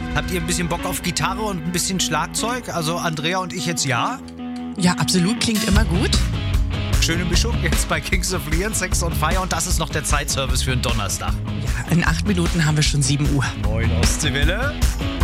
Habt ihr ein bisschen Bock auf Gitarre und ein bisschen Schlagzeug? Also Andrea und ich jetzt ja? Ja, absolut, klingt immer gut. Schöne Mischung jetzt bei Kings of Leon, Sex on Fire und das ist noch der Zeitservice für einen Donnerstag. Ja, in 8 Minuten haben wir schon 7 Uhr. Moin Ostseewelle.